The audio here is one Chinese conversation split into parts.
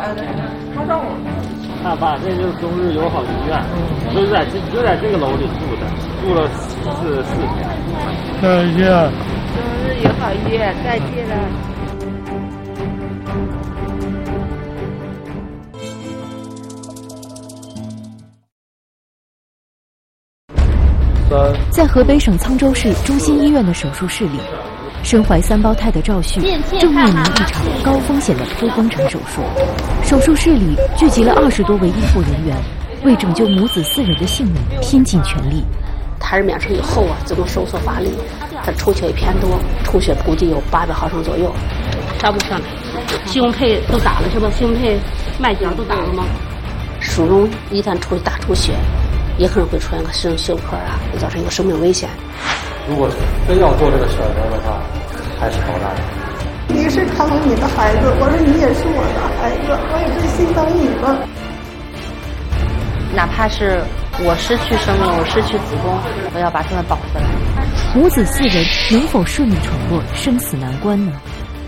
他爸这就是中日友好医院，就在这个楼里住了4天。 再见。 中日友好医院，再见了。 在河北省沧州市中心医院的手术室里，身怀3胞胎的赵旭正面临一场高风险的剖宫产手术。手术室里聚集了20多位医护人员，为拯救母子4人的性命拼尽全力。 胎儿面上以后子宫收缩乏力，他出血也偏多，出血估计有800毫升左右。上不上来，胸配都打了是吧？胸配、脉角都打了吗？输绒一旦大出血，也可能会出现个胸破啊，会造成一个生命危险。 如果非要做这个选择的话，还是保大人。 你是看了你的孩子，我说你也是我的孩子，我也是心疼你们。 哪怕是我失去生命，我失去子宫，我要把他们保回来。 母子4人能否顺利闯过生死难关呢？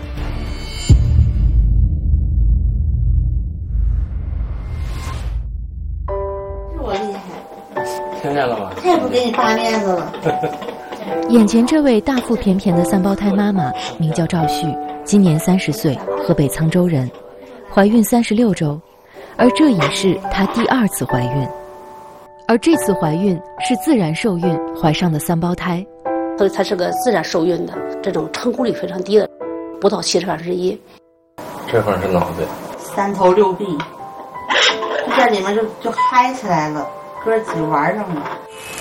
我厉害， 听见了吗？ 太不给你大面子了。 眼前这位大腹便便的3胞胎妈妈名叫赵旭，今年30岁，河北沧州人，怀孕36周，而这已是她第2次怀孕。而这次怀孕是自然受孕怀上的3胞胎， 所以它是个自然受孕的，这种成功率非常低的，不到71%。 这块是脑袋 ，3头6臂，这里面就嗨起来了，哥几玩上了。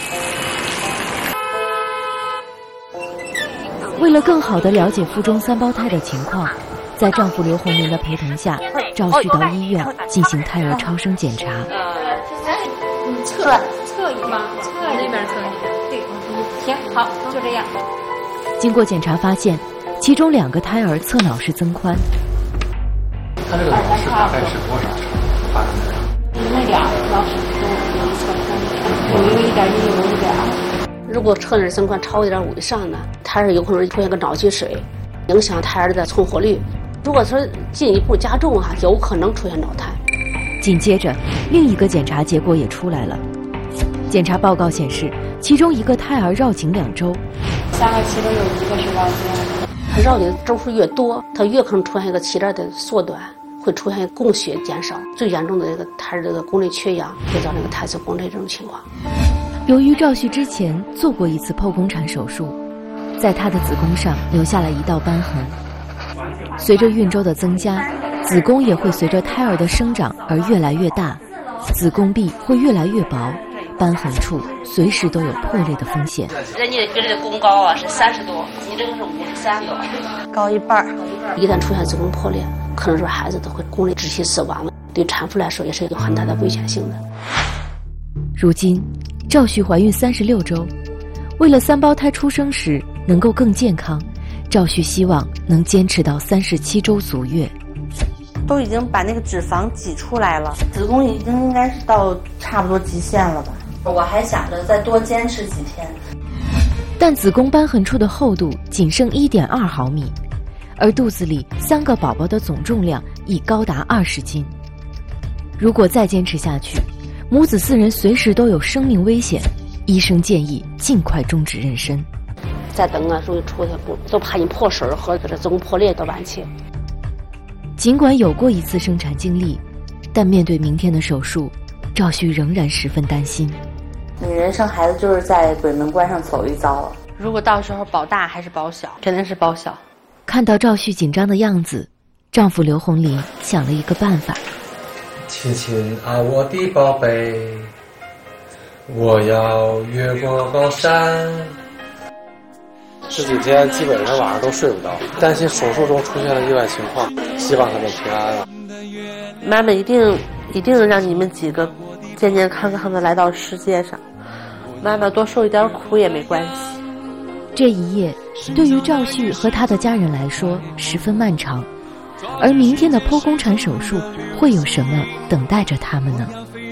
为了更好地了解腹中3胞胎的情况，在丈夫刘红林的陪同下，赵旭到医院进行胎儿超声检查。 侧一吗？侧那边侧一，对，行，好，就这样。 经过检查发现，其中2个胎儿侧脑是增宽。 他这个脑室大概是多少发生的？ 那俩脑室都有侧宽，有一个1.1，有一个1.2。 如果侧内增宽超1.5以上呢，胎儿有可能出现个脑积水，影响胎儿的存活率。如果说进一步加重有可能出现脑瘫。 紧接着，另一个检查结果也出来了。检查报告显示，其中1个胎儿绕颈2周 ，3个其中有1个是绕颈。 它绕颈周数越多，它越可能出现一个脐带的缩短，会出现供血减少，最严重的这个胎儿这个宫内缺氧，会造成一个胎死宫内这种情况。 由于赵旭之前做过1次剖宫产手术，在她的子宫上留下了1道瘢痕。随着孕周的增加，子宫也会随着胎儿的生长而越来越大，子宫壁会越来越薄，瘢痕处随时都有破裂的风险。 人家别人的宫高是30多，你这个是53多， 高1半。 一旦出现子宫破裂，可能说孩子都会宫内窒息死亡了，对产妇来说也是有很大的危险性的。 如今，赵旭怀孕36周，为了3胞胎出生时能够更健康，赵旭希望能坚持到37周足月。 都已经把那个脂肪挤出来了，子宫已经应该是到差不多极限了吧。我还想着再多坚持几天。 但子宫瘢痕处的厚度仅剩1.2毫米，而肚子里3个宝宝的总重量已高达20斤。如果再坚持下去，母子4人随时都有生命危险，医生建议尽快终止妊娠。 再等容易出现都怕你破水和这子宫破裂的晚期。 尽管有过1次生产经历，但面对明天的手术，赵旭仍然十分担心。 你人生孩子就是在鬼门关上走一遭啊！ 如果到时候保大还是保小？肯定是保小。 看到赵旭紧张的样子，丈夫刘红林想了一个办法。 亲亲啊，我的宝贝，我要越过高山。这几天基本上晚上都睡不着，担心手术中出现了意外情况，希望他们平安了。 妈妈一定让你们几个健健康康的来到世界上，妈妈多受一点苦也没关系。 这一夜对于赵旭和他的家人来说十分漫长，而明天的剖宫产手术会有什么等待着他们呢？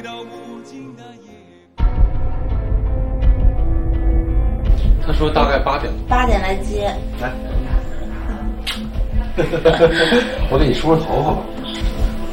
他说大概8点来接。 来，我给你梳梳头发吧。